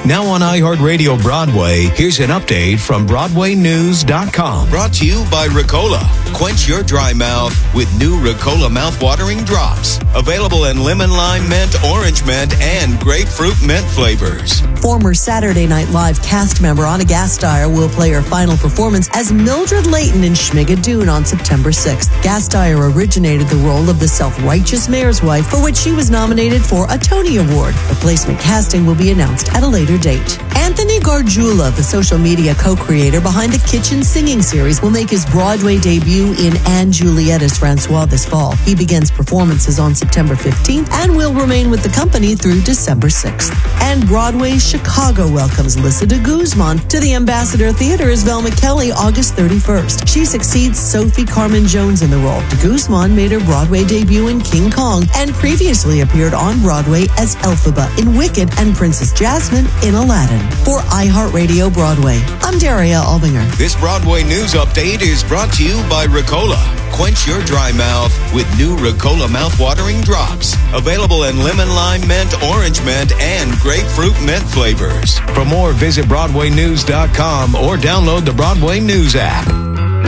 Now on iHeartRadio Broadway, here's an update from BroadwayNews.com. Brought to you by Ricola. Quench your dry mouth with new Ricola mouth-watering drops. Available in lemon, lime, mint, orange mint, and grapefruit mint flavors. Former Saturday Night Live cast member Anna Gasteyer will play her final performance as Mildred Layton in Schmigadoon on September 6th. Gasteyer originated the role of the self-righteous mayor's wife, for which she was nominated for a Tony Award. Replacement casting will be announced at a later date. Anthony Gargiulo, the social media co-creator behind the Kitchen Singing series, will make his Broadway debut in Anne Juliet as Francois this fall. He begins performances on September 15th and will remain with the company through December 6th. And Broadway's Chicago welcomes Lissa de Guzman to the Ambassador Theater as Velma Kelly August 31st. She succeeds Sophie Carmen Jones in the role. De Guzman made her Broadway debut in King Kong and previously appeared on Broadway as Elphaba in Wicked and Princess Jasmine in Aladdin. For iHeartRadio Broadway, I'm Daria Albinger. This Broadway news update is brought to you by Ricola. Quench your dry mouth with new Ricola mouth-watering drops. Available in lemon, lime, mint, orange mint, and grapefruit mint flavors. For more, visit BroadwayNews.com or download the Broadway News app.